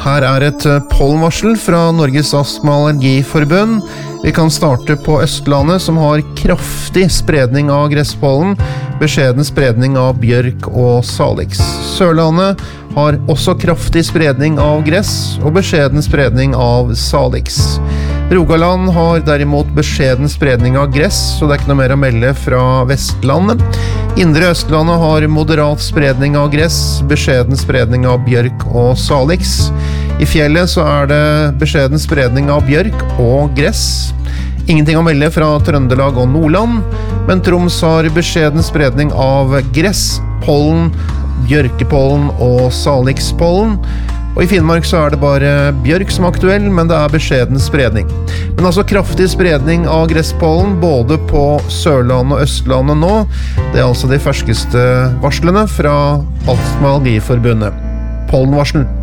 Her et pollenvarsel fra Norges Astma- og Allergiforbund. Vi kan starte på Østlandet, som har kraftig spredning av gresspollen, beskjeden spredning av bjørk og salix. Sørlandet har også kraftig spredning av gress og beskjeden spredning av salix. Rogaland har derimot beskjeden spredning av gress, så det ikke noe mer å melde fra Vestlandet. Indre Østlandet har moderat spredning av gress, beskjeden spredning av bjørk og salix. I fjellet så det beskjeden spredning av bjørk og gress. Ingenting å melde fra Trøndelag og Nordland, men Troms har beskjeden spredning av gress, pollen, bjørkepollen og salixpollen. Og i Finnmark så det bare bjørk som aktuell, men det beskjeden spredning. Men altså kraftig spredning av gresspollen både på Sørlandet og Østlandet nå. Det altså de ferskeste varslene fra Astma- og Allergiforbundet. Pollenvarsel.